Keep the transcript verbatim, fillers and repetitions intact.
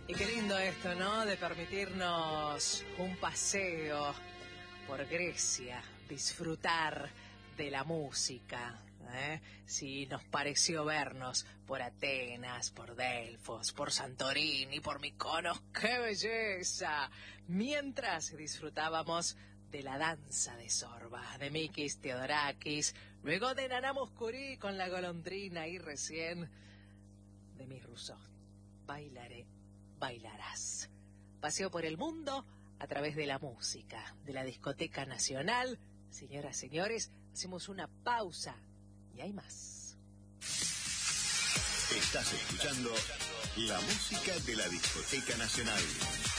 Y qué lindo esto, ¿no? De permitirnos un paseo por Grecia, disfrutar de la música, ¿eh? Si nos pareció vernos por Atenas, por Delfos, por Santorini, por Mykonos, ¡qué belleza! Mientras disfrutábamos de la danza de Zorba, de Mikis Theodorakis, luego de Nana Mouskouri con la golondrina y recién de Miss Rousseau. Bailaré, bailarás. Paseo por el mundo a través de la música, de la Discoteca Nacional. Señoras, señores, hacemos una pausa y hay más. Estás escuchando la música de la Discoteca Nacional.